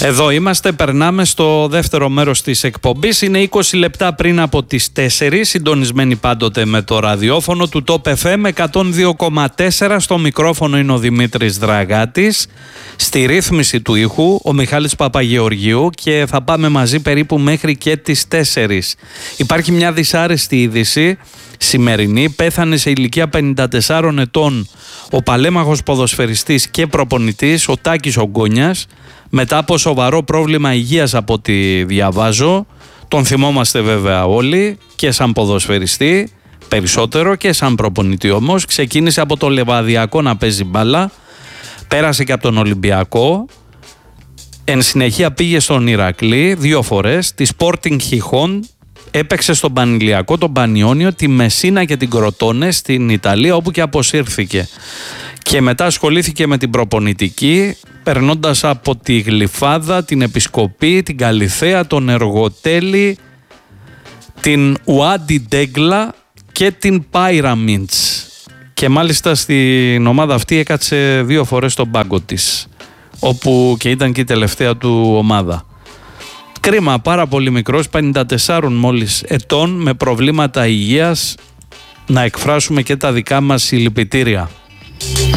Εδώ είμαστε, περνάμε στο δεύτερο μέρος της εκπομπής. Είναι 20 λεπτά πριν από τις 4, συντονισμένοι πάντοτε με το ραδιόφωνο του Top FM 102,4. Στο μικρόφωνο είναι ο Δημήτρης Δραγάτης. Στη ρύθμιση του ήχου ο Μιχάλης Παπαγεωργίου και θα πάμε μαζί περίπου μέχρι και τις 4. Υπάρχει μια δυσάρεστη είδηση σημερινή. Πέθανε σε ηλικία 54 ετών ο παλέμαχος ποδοσφαιριστής και προπονητής ο Τάκης Ογκόνιας, μετά από σοβαρό πρόβλημα υγείας από ό,τι διαβάζω. Τον θυμόμαστε βέβαια όλοι και σαν ποδοσφαιριστή περισσότερο και σαν προπονητή όμως. Ξεκίνησε από το Λεβαδιακό να παίζει μπάλα, πέρασε και από τον Ολυμπιακό, εν συνεχεία πήγε στον Ηρακλή 2 φορές, τη Sporting Χιχών, έπαιξε στον Πανηλιακό, τον Πανιόνιο, τη Μεσίνα και την Κροτόνε στην Ιταλία, όπου και αποσύρθηκε. Και μετά ασχολήθηκε με την προπονητική, περνώντας από τη Γλυφάδα, την Επισκοπή, την Καλιθέα, τον Εργοτέλη, την Ουάντι Ντέγκλα και την Πάιραμιντς. Και μάλιστα στην ομάδα αυτή έκατσε 2 φορές στον πάγκο της, όπου και ήταν και η τελευταία του ομάδα. Κρίμα, πάρα πολύ μικρός, 54 μόλις ετών, με προβλήματα υγείας. Να εκφράσουμε και τα δικά μας συλληπιτήρια.